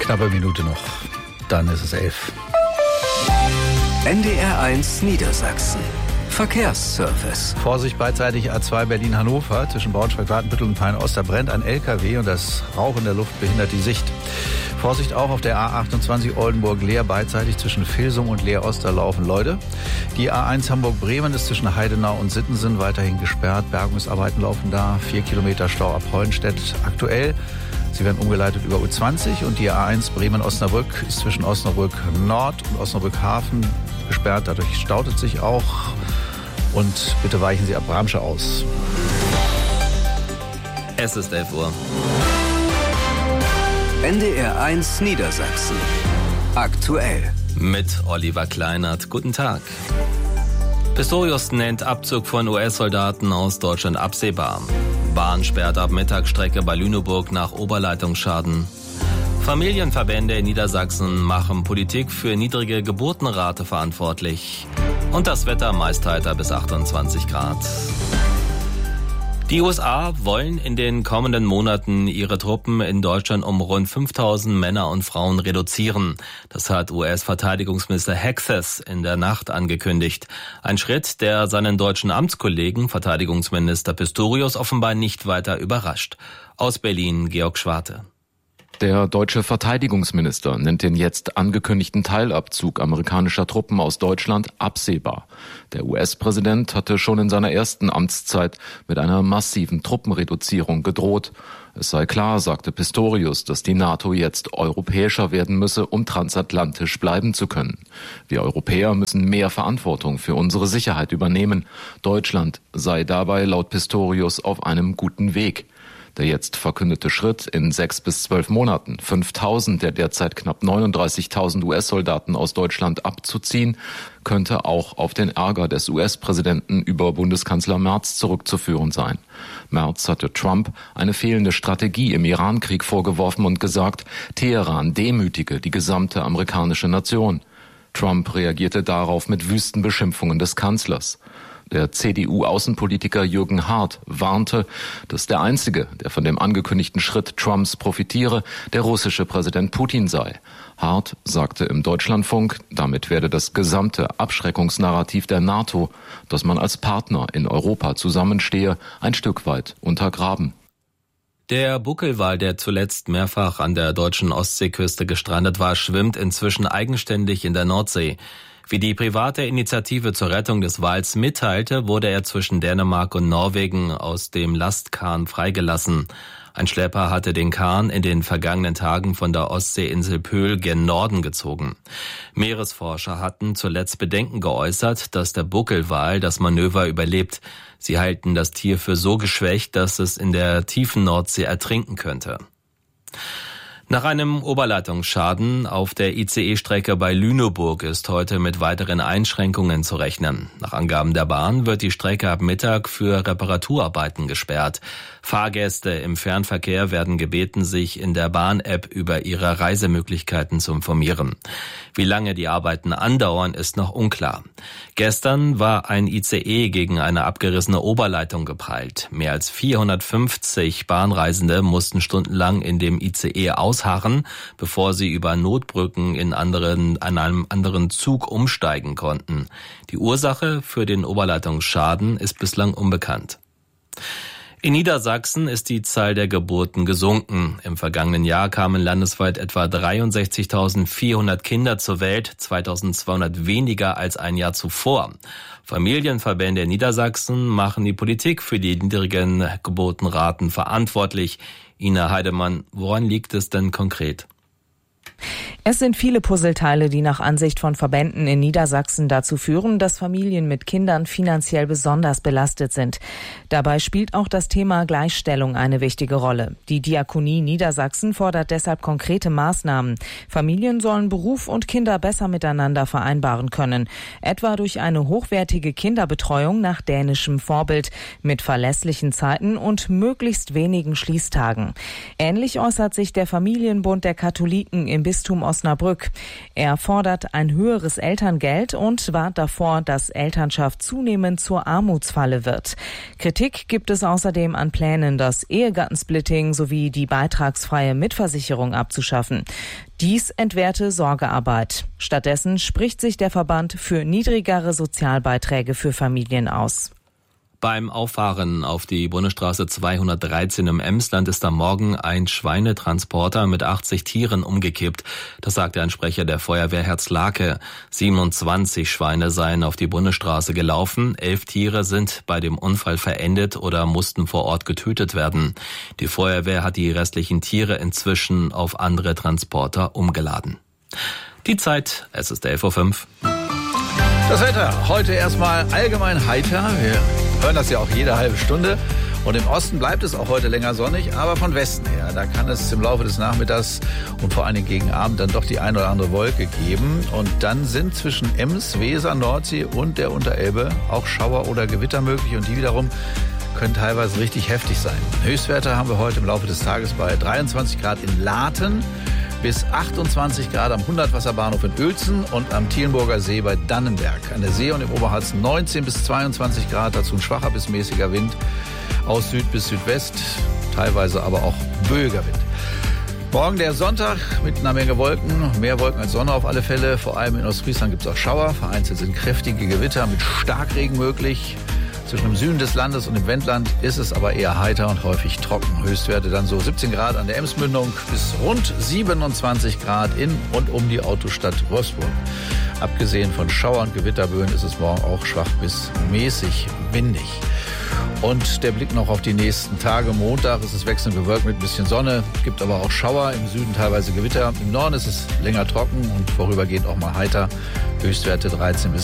Knappe Minute noch, dann ist es 11. NDR1 Niedersachsen. Verkehrsservice. Vorsicht beidseitig A2 Berlin-Hannover zwischen Braunschweig-Watenbüttel und Peine-Ost. Da brennt ein LKW und das Rauch in der Luft behindert die Sicht. Vorsicht auch auf der A28 Oldenburg-Leer beidseitig zwischen Vilsum und Leer-Ost. Da laufen Leute. Die A1 Hamburg-Bremen ist zwischen Heidenau und Sittensen weiterhin gesperrt. Bergungsarbeiten laufen da. 4 Kilometer Stau ab Hollenstedt aktuell. Sie werden umgeleitet über U20 und die A1 Bremen-Osnabrück ist zwischen Osnabrück Nord und Osnabrück Hafen gesperrt. Dadurch staut es sich auch. Und bitte weichen Sie ab Bramsche aus. Es ist 11 Uhr. NDR1 Niedersachsen. Aktuell. Mit Oliver Kleinert. Guten Tag. Pistorius nennt Abzug von US-Soldaten aus Deutschland absehbar. Bahn sperrt ab Mittagsstrecke bei Lüneburg nach Oberleitungsschaden. Familienverbände in Niedersachsen machen Politik für niedrige Geburtenrate verantwortlich. Und das Wetter meist heiter bis 28 Grad. Die USA wollen in den kommenden Monaten ihre Truppen in Deutschland um rund 5.000 Männer und Frauen reduzieren. Das hat US-Verteidigungsminister Hexas in der Nacht angekündigt. Ein Schritt, der seinen deutschen Amtskollegen, Verteidigungsminister Pistorius, offenbar nicht weiter überrascht. Aus Berlin, Georg Schwarte. Der deutsche Verteidigungsminister nennt den jetzt angekündigten Teilabzug amerikanischer Truppen aus Deutschland absehbar. Der US-Präsident hatte schon in seiner ersten Amtszeit mit einer massiven Truppenreduzierung gedroht. Es sei klar, sagte Pistorius, dass die NATO jetzt europäischer werden müsse, um transatlantisch bleiben zu können. Wir Europäer müssen mehr Verantwortung für unsere Sicherheit übernehmen. Deutschland sei dabei laut Pistorius auf einem guten Weg. Der jetzt verkündete Schritt, in 6 bis 12 Monaten 5.000 der derzeit knapp 39.000 US-Soldaten aus Deutschland abzuziehen, könnte auch auf den Ärger des US-Präsidenten über Bundeskanzler Merz zurückzuführen sein. Merz hatte Trump eine fehlende Strategie im Iran-Krieg vorgeworfen und gesagt, Teheran demütige die gesamte amerikanische Nation. Trump reagierte darauf mit wüsten Beschimpfungen des Kanzlers. Der CDU-Außenpolitiker Jürgen Hart warnte, dass der Einzige, der von dem angekündigten Schritt Trumps profitiere, der russische Präsident Putin sei. Hart sagte im Deutschlandfunk, damit werde das gesamte Abschreckungsnarrativ der NATO, dass man als Partner in Europa zusammenstehe, ein Stück weit untergraben. Der Buckelwal, der zuletzt mehrfach an der deutschen Ostseeküste gestrandet war, schwimmt inzwischen eigenständig in der Nordsee. Wie die private Initiative zur Rettung des Wals mitteilte, wurde er zwischen Dänemark und Norwegen aus dem Lastkahn freigelassen. Ein Schlepper hatte den Kahn in den vergangenen Tagen von der Ostseeinsel Pöhl gen Norden gezogen. Meeresforscher hatten zuletzt Bedenken geäußert, dass der Buckelwal das Manöver überlebt. Sie halten das Tier für so geschwächt, dass es in der tiefen Nordsee ertrinken könnte. Nach einem Oberleitungsschaden auf der ICE-Strecke bei Lüneburg ist heute mit weiteren Einschränkungen zu rechnen. Nach Angaben der Bahn wird die Strecke ab Mittag für Reparaturarbeiten gesperrt. Fahrgäste im Fernverkehr werden gebeten, sich in der Bahn-App über ihre Reisemöglichkeiten zu informieren. Wie lange die Arbeiten andauern, ist noch unklar. Gestern war ein ICE gegen eine abgerissene Oberleitung geprallt. Mehr als 450 Bahnreisende mussten stundenlang in dem ICE ausharren, bevor sie über Notbrücken an einem anderen Zug umsteigen konnten. Die Ursache für den Oberleitungsschaden ist bislang unbekannt. In Niedersachsen ist die Zahl der Geburten gesunken. Im vergangenen Jahr kamen landesweit etwa 63.400 Kinder zur Welt, 2.200 weniger als ein Jahr zuvor. Familienverbände in Niedersachsen machen die Politik für die niedrigen Geburtenraten verantwortlich. Ina Heidemann, woran liegt es denn konkret? Es sind viele Puzzleteile, die nach Ansicht von Verbänden in Niedersachsen dazu führen, dass Familien mit Kindern finanziell besonders belastet sind. Dabei spielt auch das Thema Gleichstellung eine wichtige Rolle. Die Diakonie Niedersachsen fordert deshalb konkrete Maßnahmen. Familien sollen Beruf und Kinder besser miteinander vereinbaren können. Etwa durch eine hochwertige Kinderbetreuung nach dänischem Vorbild mit verlässlichen Zeiten und möglichst wenigen Schließtagen. Ähnlich äußert sich der Familienbund der Katholiken im Bistum Osnabrück. Er fordert ein höheres Elterngeld und warnt davor, dass Elternschaft zunehmend zur Armutsfalle wird. Kritik gibt es außerdem an Plänen, das Ehegattensplitting sowie die beitragsfreie Mitversicherung abzuschaffen. Dies entwehrte Sorgearbeit. Stattdessen spricht sich der Verband für niedrigere Sozialbeiträge für Familien aus. Beim Auffahren auf die Bundesstraße 213 im Emsland ist am Morgen ein Schweinetransporter mit 80 Tieren umgekippt. Das sagte ein Sprecher der Feuerwehr Herzlake. 27 Schweine seien auf die Bundesstraße gelaufen. 11 Tiere sind bei dem Unfall verendet oder mussten vor Ort getötet werden. Die Feuerwehr hat die restlichen Tiere inzwischen auf andere Transporter umgeladen. Die Zeit, es ist 11:05 Uhr. Das Wetter, heute erstmal allgemein heiter. Wir hören das ja auch jede halbe Stunde. Und im Osten bleibt es auch heute länger sonnig, aber von Westen her. Da kann es im Laufe des Nachmittags und vor allen Dingen gegen Abend dann doch die ein oder andere Wolke geben. Und dann sind zwischen Ems, Weser, Nordsee und der Unterelbe auch Schauer oder Gewitter möglich. Und die wiederum können teilweise richtig heftig sein. Höchstwerte haben wir heute im Laufe des Tages bei 23 Grad in Laten, bis 28 Grad am Hundertwasserbahnhof in Uelzen und am Thielenburger See bei Dannenberg. An der See und im Oberharz 19 bis 22 Grad, dazu ein schwacher bis mäßiger Wind aus Süd bis Südwest, teilweise aber auch böiger Wind. Morgen der Sonntag mit einer Menge Wolken, mehr Wolken als Sonne auf alle Fälle. Vor allem in Ostfriesland gibt es auch Schauer, vereinzelt sind kräftige Gewitter mit Starkregen möglich. Zwischen dem Süden des Landes und dem Wendland ist es aber eher heiter und häufig trocken. Höchstwerte dann so 17 Grad an der Emsmündung bis rund 27 Grad in und um die Autostadt Wolfsburg. Abgesehen von Schauer- und Gewitterböen ist es morgen auch schwach bis mäßig windig. Und der Blick noch auf die nächsten Tage. Montag ist es wechselnd bewölkt mit ein bisschen Sonne, gibt aber auch Schauer, im Süden teilweise Gewitter. Im Norden ist es länger trocken und vorübergehend auch mal heiter. Höchstwerte 13 bis